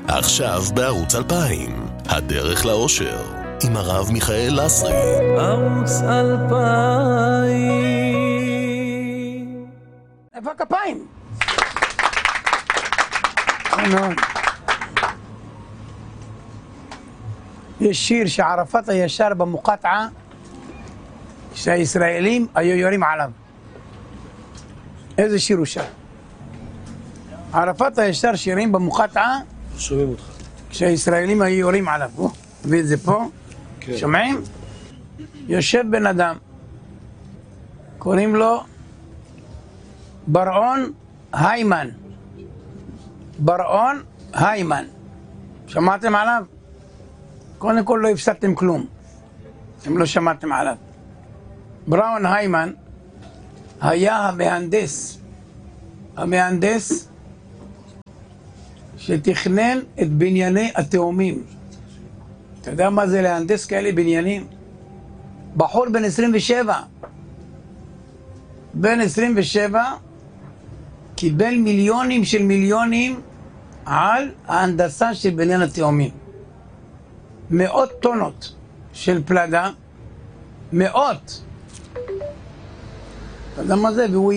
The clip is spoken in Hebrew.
עכשיו בערוץ 2000, הדרך לאושר, עם הרב מיכאל לסרי. ערוץ 2000. איפה הכפיים? יש שיר שערפאת הישר במוקטעה, שהישראלים היו יורים עליו. איזה שיר הוא שר? ערפאת הישר שירים במוקטעה, שומעים אותך. כשהישראלים היו יורים עליו. תביא את זה פה, כן. שומעים? יושב בן אדם, קוראים לו בראון היימן. בראון היימן. שמעתם עליו? קודם כל לא הפסדתם כלום, אם לא שמעתם עליו. בראון היימן היה המהנדס שתכנן את בנייני התאומים. אתה יודע מה זה להנדס כאלה בניינים? בחור בן 27. בן 27 קיבל מיליונים של מיליונים על ההנדסה של בניין התאומים. 100 טונות של פלדה, 100. אתה יודע מה זה? והוא